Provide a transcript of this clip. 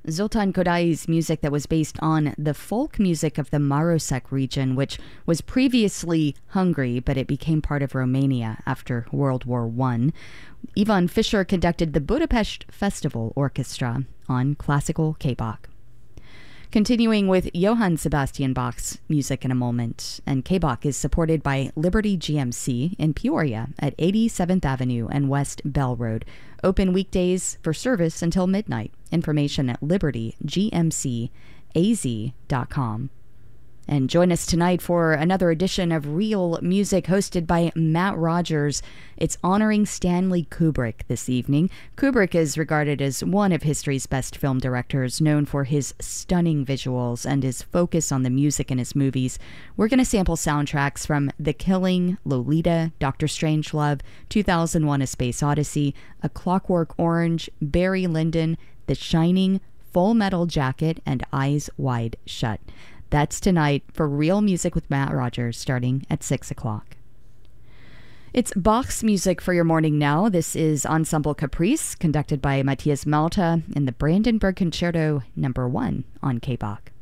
Zoltan Kodai's music that was based on the folk music of the Marosek region, which was previously Hungary, but it became part of Romania after World War I. Ivan Fischer conducted the Budapest Festival Orchestra on classical K-Bach. Continuing with Johann Sebastian Bach's music in a moment, and K-Bach is supported by Liberty GMC in Peoria at 87th Avenue and West Bell Road. Open weekdays for service until midnight. Information at libertygmcaz.com. And join us tonight for another edition of Real Music hosted by Matt Rogers. It's honoring Stanley Kubrick this evening. Kubrick is regarded as one of history's best film directors, known for his stunning visuals and his focus on the music in his movies. We're going to sample soundtracks from The Killing, Lolita, Dr. Strangelove, 2001: A Space Odyssey, A Clockwork Orange, Barry Lyndon, The Shining, Full Metal Jacket, and Eyes Wide Shut. That's tonight for Real Music with Matt Rogers, starting at 6 o'clock. It's Bach's music for your morning now. This is Ensemble Caprice, conducted by Matthias Malta in the Brandenburg Concerto No. 1 on K-Bach.